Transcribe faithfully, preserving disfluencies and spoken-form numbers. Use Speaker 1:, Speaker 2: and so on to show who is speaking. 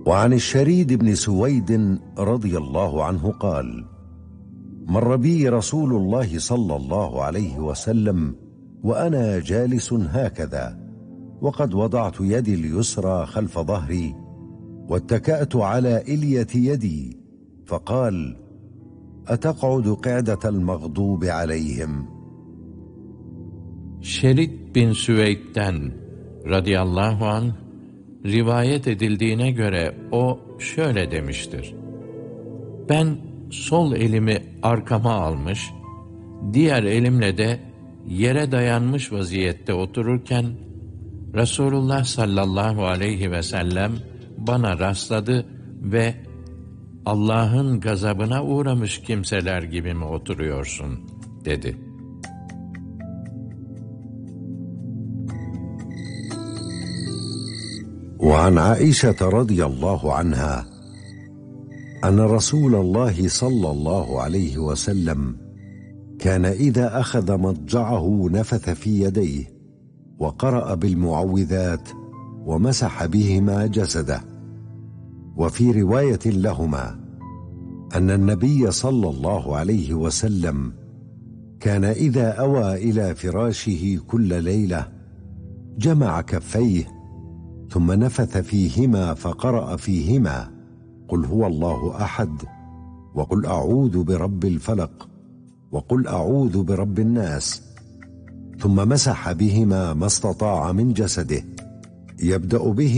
Speaker 1: وعن الشريد بن سويد رضي الله عنه قال: مر بي رسول الله صلى الله عليه وسلم وأنا جالس هكذا، وقد وضعت يدي اليسرى خلف ظهري واتكأت على إلية يدي، فقال: أتقعد قعدة المغضوب عليهم؟
Speaker 2: Şerid bin Süveyd'den radıyallahu anh rivayet edildiğine göre o şöyle demiştir: ben sol elimi arkama almış, diğer elimle de yere dayanmış vaziyette otururken Resulullah sallallahu aleyhi ve sellem bana rastladı ve Allah'ın gazabına uğramış kimseler gibi mi oturuyorsun dedi.
Speaker 1: وعن عائشة رضي الله عنها أن رسول الله صلى الله عليه وسلم كان إذا أخذ مضجعه نفث في يديه وقرأ بالمعوذات ومسح بهما جسده. وفي رواية لهما أن النبي صلى الله عليه وسلم كان إذا أوى إلى فراشه كل ليلة جمع كفيه ثم نفث فيهما فقرأ فيهما قل هو الله أحد وقل أعوذ برب الفلق وقل أعوذ برب الناس، ثم مسح بهما ما استطاع من جسده، يبدأ به